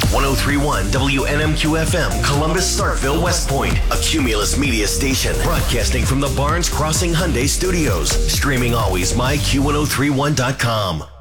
1031 WNMQ-FM, Columbus, Starkville, West Point. A Cumulus Media station. Broadcasting from the Barnes Crossing Hyundai Studios. Streaming always, myQ1031.com.